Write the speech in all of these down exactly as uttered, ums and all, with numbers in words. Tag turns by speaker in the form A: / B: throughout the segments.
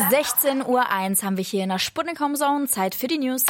A: sechzehn Uhr eins haben wir hier in der Sputnik Home Zone. Zeit für die News.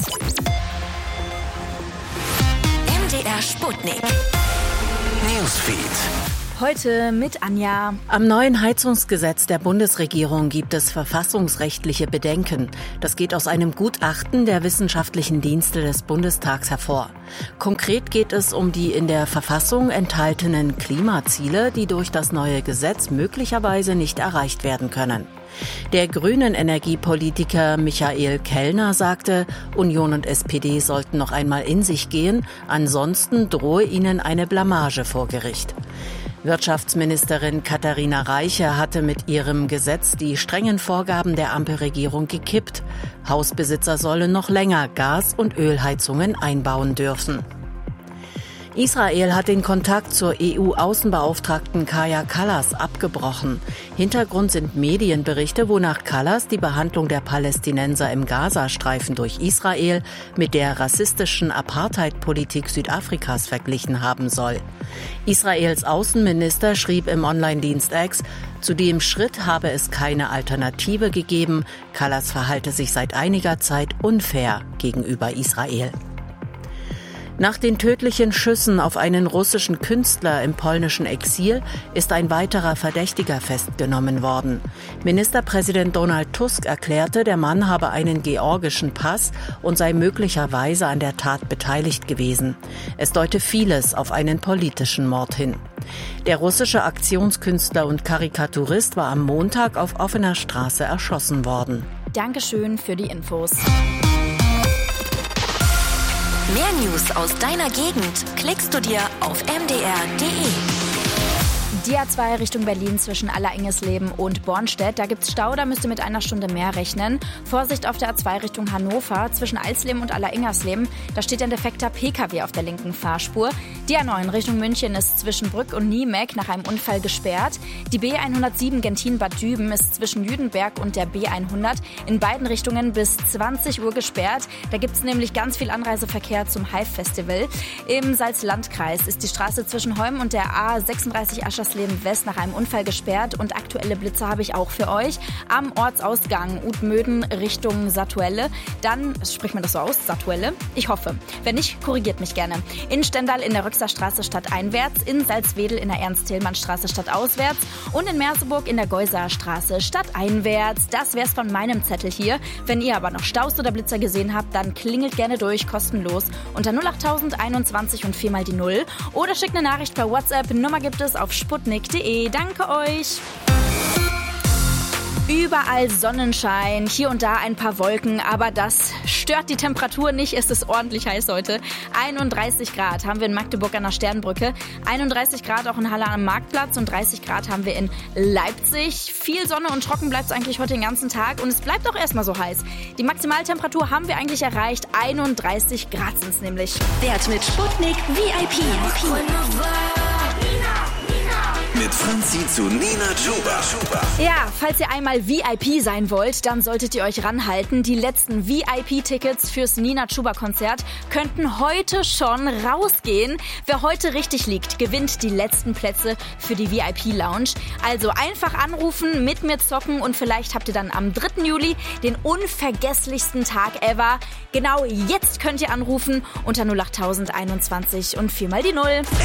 B: M D R Sputnik Newsfeed.
A: Heute mit Anja.
C: Am neuen Heizungsgesetz der Bundesregierung gibt es verfassungsrechtliche Bedenken. Das geht aus einem Gutachten der wissenschaftlichen Dienste des Bundestags hervor. Konkret geht es um die in der Verfassung enthaltenen Klimaziele, die durch das neue Gesetz möglicherweise nicht erreicht werden können. Der grünen Energiepolitiker Michael Kellner sagte, Union und S P D sollten noch einmal in sich gehen, ansonsten drohe ihnen eine Blamage vor Gericht. Wirtschaftsministerin Katharina Reiche hatte mit ihrem Gesetz die strengen Vorgaben der Ampelregierung gekippt. Hausbesitzer sollen noch länger Gas- und Ölheizungen einbauen dürfen. Israel hat den Kontakt zur E U-Außenbeauftragten Kaja Kallas abgebrochen. Hintergrund sind Medienberichte, wonach Kallas die Behandlung der Palästinenser im Gazastreifen durch Israel mit der rassistischen Apartheid-Politik Südafrikas verglichen haben soll. Israels Außenminister schrieb im Online-Dienst X, zu dem Schritt habe es keine Alternative gegeben. Kallas verhalte sich seit einiger Zeit unfair gegenüber Israel. Nach den tödlichen Schüssen auf einen russischen Künstler im polnischen Exil ist ein weiterer Verdächtiger festgenommen worden. Ministerpräsident Donald Tusk erklärte, der Mann habe einen georgischen Pass und sei möglicherweise an der Tat beteiligt gewesen. Es deute vieles auf einen politischen Mord hin. Der russische Aktionskünstler und Karikaturist war am Montag auf offener Straße erschossen worden.
A: Dankeschön für die Infos.
B: Mehr News aus deiner Gegend klickst du dir auf m d r punkt d e.
A: Die A zwei Richtung Berlin zwischen Alleringsleben und Bornstedt. Da gibt's Stau, da müsst ihr mit einer Stunde mehr rechnen. Vorsicht auf der A zwei Richtung Hannover zwischen Alsleben und Alleringsleben. Da steht ein defekter P K W auf der linken Fahrspur. Die A neun Richtung München ist zwischen Brück und Niemek nach einem Unfall gesperrt. Die B hundertsieben Gentin-Bad Düben ist zwischen Jüdenberg und der B hundert in beiden Richtungen bis zwanzig Uhr gesperrt. Da gibt's nämlich ganz viel Anreiseverkehr zum Hive-Festival. Im Salzlandkreis ist die Straße zwischen Holm und der A sechsunddreißig Aschersleben West nach einem Unfall gesperrt und aktuelle Blitze habe ich auch für euch. Am Ortsausgang Utmöden Richtung Satuelle. Dann, spricht man das so aus, Satuelle? Ich hoffe. Wenn nicht, korrigiert mich gerne. In Stendal in der Röxerstraße stadteinwärts, in Salzwedel in der Ernst-Thälmann-Straße stadtauswärts und in Merseburg in der Geusaerstraße stadteinwärts. Das wär's von meinem Zettel hier. Wenn ihr aber noch Staus oder Blitzer gesehen habt, dann klingelt gerne durch, kostenlos unter null acht einundzwanzig und viermal die Null oder schickt eine Nachricht per WhatsApp. Nummer gibt es auf sputnik punkt de. Danke euch. Überall Sonnenschein, hier und da ein paar Wolken, aber das stört die Temperatur nicht. Es ist ordentlich heiß heute. einunddreißig Grad haben wir in Magdeburg an der Sternbrücke, einunddreißig Grad auch in Halle am Marktplatz und dreißig Grad haben wir in Leipzig. Viel Sonne und trocken bleibt es eigentlich heute den ganzen Tag und es bleibt auch erstmal so heiß. Die Maximaltemperatur haben wir eigentlich erreicht, einunddreißig Grad sind es nämlich.
B: Wert mit Sputnik V I P.
D: Mit Franzi zu Nina Chuba.
A: Ja, falls ihr einmal V I P sein wollt, dann solltet ihr euch ranhalten. Die letzten V I P-Tickets fürs Nina Chuba-Konzert könnten heute schon rausgehen. Wer heute richtig liegt, gewinnt die letzten Plätze für die V I P-Lounge. Also einfach anrufen, mit mir zocken und vielleicht habt ihr dann am dritten Juli den unvergesslichsten Tag ever. Genau jetzt könnt ihr anrufen unter null acht einundzwanzig und viermal die Null.